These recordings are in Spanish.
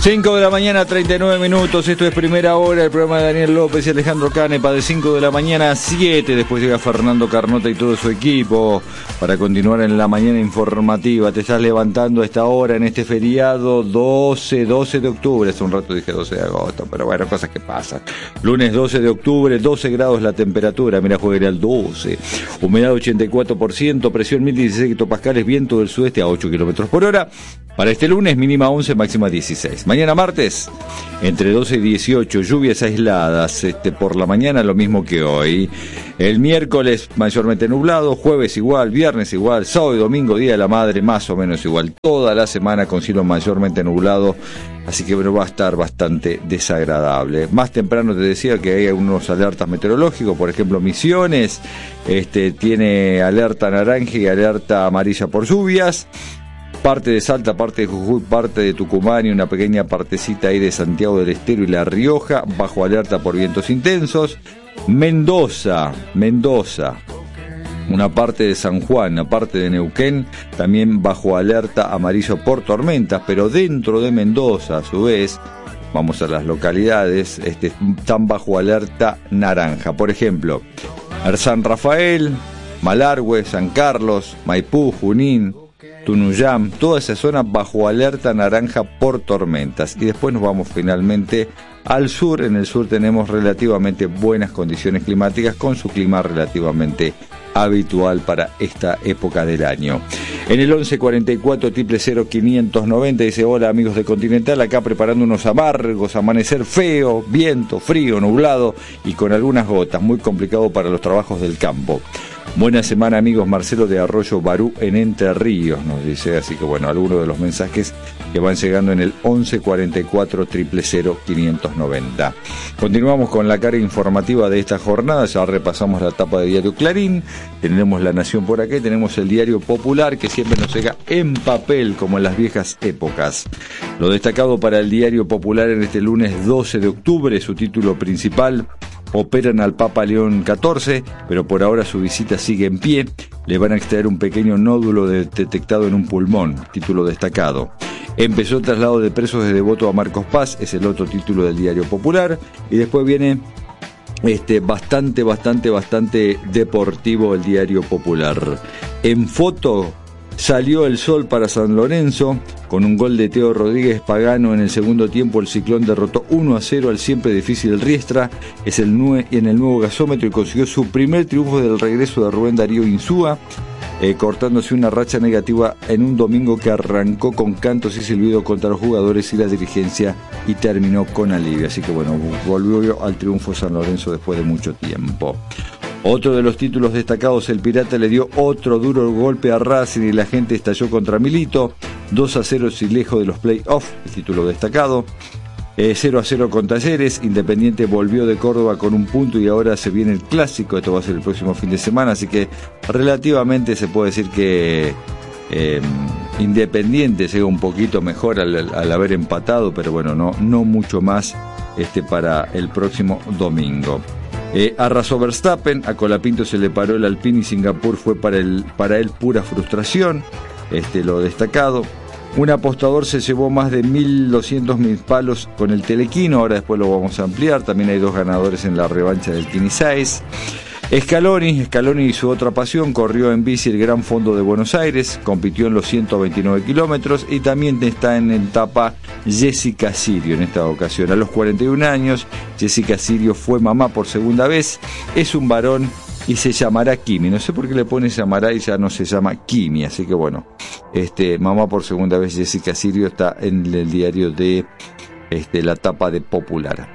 5 de la mañana, 39 minutos. Esto es Primera Hora, el programa de Daniel López y Alejandro Canepa, de 5 de la mañana a 7. Después llega Fernando Carnota y todo su equipo para continuar en la mañana informativa. Te estás levantando a esta hora en este feriado 12 de octubre. Hace un rato dije 12 de agosto, pero bueno, cosas que pasan. Lunes 12 de octubre, 12 grados la temperatura. Mira, juega al 12. Humedad 84%, presión 1016 hectopascales, viento del sudeste a 8 kilómetros por hora. Para este lunes, mínima 11, máxima 16. Mañana martes, entre 12 y 18, lluvias aisladas. Por la mañana lo mismo que hoy. El miércoles mayormente nublado, jueves igual, viernes igual, sábado y domingo, Día de la Madre, más o menos igual. Toda la semana con cielo mayormente nublado, así que bueno, va a estar bastante desagradable. Más temprano te decía que hay algunos alertas meteorológicos, por ejemplo Misiones, tiene alerta naranja y alerta amarilla por lluvias. Parte de Salta, parte de Jujuy, parte de Tucumán y una pequeña partecita ahí de Santiago del Estero y La Rioja, bajo alerta por vientos intensos. Mendoza, una parte de San Juan, una parte de Neuquén, también bajo alerta amarillo por tormentas, pero dentro de Mendoza, a su vez, vamos a las localidades, están bajo alerta naranja. Por ejemplo, San Rafael, Malargüe, San Carlos, Maipú, Junín, Tunuyán, toda esa zona bajo alerta naranja por tormentas. Y después nos vamos finalmente al sur. En el sur tenemos relativamente buenas condiciones climáticas, con su clima relativamente habitual para esta época del año. En el 1144 000 590 dice: hola amigos de Continental, acá preparando unos amargos, amanecer feo, viento, frío, nublado y con algunas gotas, muy complicado para los trabajos del campo. Buena semana amigos, Marcelo de Arroyo Barú en Entre Ríos nos dice. Así que bueno, algunos de los mensajes que van llegando en el 1144 000 590. Continuamos con la carga informativa de esta jornada. Ya repasamos la etapa de Diario Clarín, tenemos La Nación por acá y tenemos el Diario Popular, que siempre nos llega en papel como en las viejas épocas. Lo destacado para el Diario Popular en este lunes 12 de octubre, su título principal: operan al Papa León XIV, pero por ahora su visita sigue en pie. Le van a extraer un pequeño nódulo detectado en un pulmón. Título destacado. Empezó el traslado de presos de Devoto a Marcos Paz, es el otro título del Diario Popular. Y después viene bastante deportivo el Diario Popular. En foto: salió el sol para San Lorenzo. Con un gol de Teo Rodríguez Pagano en el segundo tiempo, el Ciclón derrotó 1-0 al siempre difícil Riestra. Es en el nuevo gasómetro y consiguió su primer triunfo del regreso de Rubén Darío Insúa, cortándose una racha negativa en un domingo que arrancó con cantos y silbido contra los jugadores y la dirigencia y terminó con alivio. Así que bueno, volvió al triunfo San Lorenzo después de mucho tiempo. Otro de los títulos destacados: el Pirata le dio otro duro golpe a Racing y la gente estalló contra Milito. 2-0 sin lejos de los play-off, el título destacado. 0-0 con Talleres. Independiente volvió de Córdoba con un punto y ahora se viene el clásico. Esto va a ser el próximo fin de semana, así que relativamente se puede decir que Independiente llega un poquito mejor al haber empatado, pero bueno, no mucho más para el próximo domingo. Arrasó Verstappen, a Colapinto se le paró el Alpine y Singapur fue para él pura frustración. Lo destacado: un apostador se llevó más de 1.200.000 palos con el Telequino, ahora después lo vamos a ampliar. También hay 2 ganadores en la revancha del Quinisáez. Scaloni y su otra pasión, corrió en bici el Gran Fondo de Buenos Aires, compitió en los 129 kilómetros y también está en etapa Jessica Sirio en esta ocasión. A los 41 años, Jessica Sirio fue mamá por segunda vez, es un varón y se llamará Kimi. No sé por qué le pone llamará y ya no se llama Kimi, así que bueno, mamá por segunda vez Jessica Sirio está en el diario de la tapa de Popular.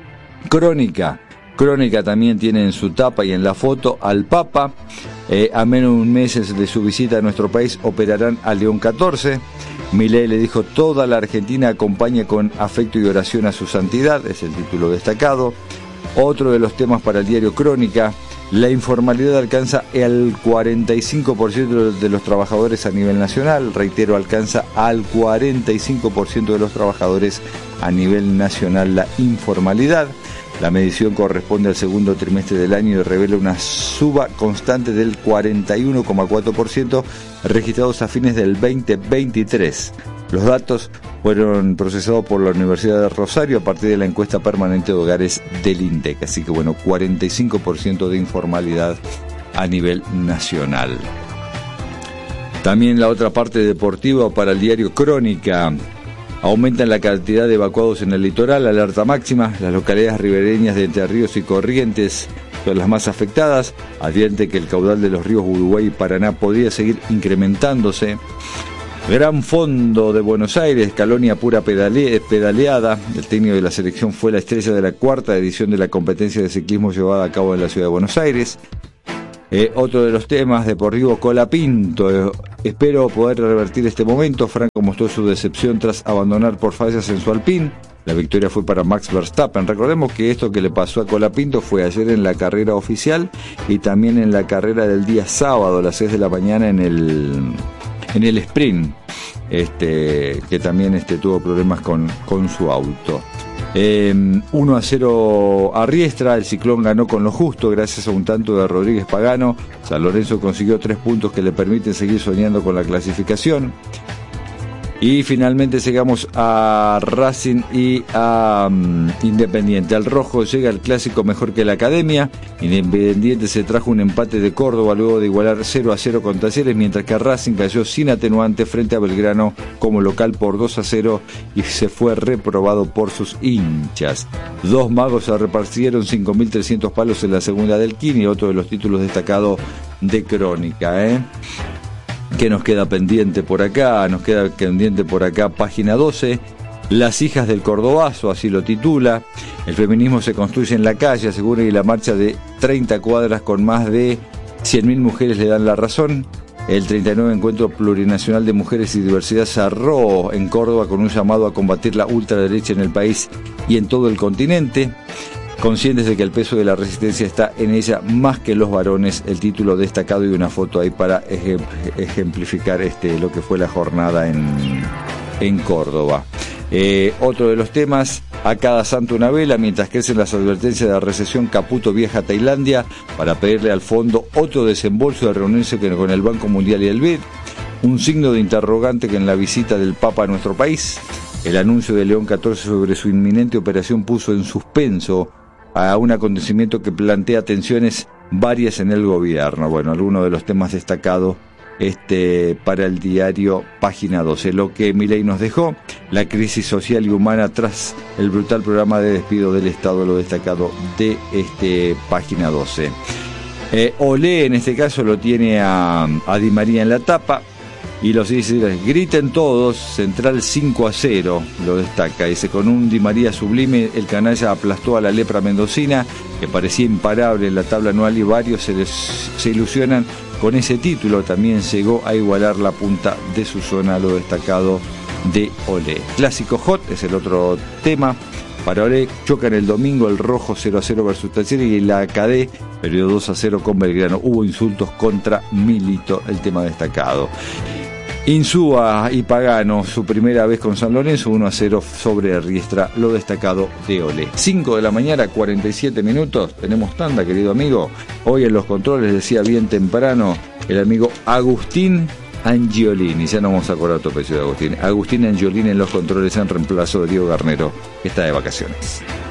Crónica también tiene en su tapa y en la foto al Papa. A menos de un mes de su visita a nuestro país operarán a León XIV. Milei le dijo: toda la Argentina acompaña con afecto y oración a su santidad, es el título destacado. Otro de los temas para el diario Crónica: la informalidad alcanza al 45% de los trabajadores a nivel nacional. Reitero, alcanza al 45% de los trabajadores a nivel nacional la informalidad. La medición corresponde al segundo trimestre del año y revela una suba constante del 41,4% registrados a fines del 2023. Los datos fueron procesados por la Universidad de Rosario a partir de la encuesta permanente de hogares del INDEC. Así que bueno, 45% de informalidad a nivel nacional. También la otra parte deportiva para el diario Crónica. Aumentan la cantidad de evacuados en el litoral, alerta máxima. Las localidades ribereñas de Entre Ríos y Corrientes son las más afectadas. Advierte que el caudal de los ríos Uruguay y Paraná podría seguir incrementándose. Gran Fondo de Buenos Aires, Calonia pura pedaleada. El técnico de la selección fue la estrella de la cuarta edición de la competencia de ciclismo llevada a cabo en la ciudad de Buenos Aires. Otro de los temas deportivos, Colapinto. Espero poder revertir este momento. Franco mostró su decepción tras abandonar por fallas en su Alpine. La victoria fue para Max Verstappen. Recordemos que esto que le pasó a Colapinto fue ayer en la carrera oficial y también en la carrera del día sábado a las 6 de la mañana en el sprint, que también tuvo problemas con su auto. 1-0 a Riestra, el Ciclón ganó con lo justo gracias a un tanto de Rodríguez Pagano. San Lorenzo consiguió 3 puntos que le permiten seguir soñando con la clasificación. Y finalmente llegamos a Racing y a Independiente. Al rojo llega el clásico mejor que la Academia. Independiente se trajo un empate de Córdoba luego de igualar 0-0 con Talleres, mientras que Racing cayó sin atenuante frente a Belgrano como local por 2-0 y se fue reprobado por sus hinchas. Dos magos se repartieron 5.300 palos en la segunda del Quini, otro de los títulos destacados de Crónica, ¿Qué nos queda pendiente por acá? Nos queda pendiente por acá, página 12. Las hijas del Cordobazo, así lo titula. El feminismo se construye en la calle, asegura, y la marcha de 30 cuadras con más de 100.000 mujeres le dan la razón. El 39 Encuentro Plurinacional de Mujeres y Diversidad cerró en Córdoba con un llamado a combatir la ultraderecha en el país y en todo el continente. Conscientes de que el peso de la resistencia está en ella más que los varones, el título destacado y una foto ahí para ejemplificar lo que fue la jornada en Córdoba. Otro de los temas, a cada santo una vela, mientras crecen las advertencias de la recesión, Caputo viaja a Tailandia para pedirle al fondo otro desembolso de reunirse con el Banco Mundial y el BID. Un signo de interrogante que en la visita del Papa a nuestro país. El anuncio de León XIV sobre su inminente operación puso en suspenso a un acontecimiento que plantea tensiones varias en el gobierno. Bueno, algunos de los temas destacados para el diario página 12. Lo que Milei nos dejó, la crisis social y humana tras el brutal programa de despido del Estado, lo destacado de página 12. Olé, en este caso, lo tiene a Di María en la tapa. Y los dice, griten todos, Central 5-0, lo destaca. Dice, con un Di María sublime, el canalla aplastó a la lepra mendocina, que parecía imparable en la tabla anual, y varios se ilusionan con ese título. También llegó a igualar la punta de su zona, lo destacado de Olé. Clásico hot es el otro tema. Para Olé, chocan el domingo el rojo 0-0 versus Talleres y la ACD perdió 2-0 con Belgrano. Hubo insultos contra Milito, el tema destacado. Insúa y Pagano, su primera vez con San Lorenzo, 1-0 sobre Riestra, lo destacado de Olé. 5 de la mañana, 47 minutos, tenemos tanda, querido amigo. Hoy en los controles, decía bien temprano, el amigo Agustín Angiolini, ya no vamos a acordar tu apellido de Agustín. Agustín Angiolini en los controles en reemplazo de Diego Garnero, que está de vacaciones.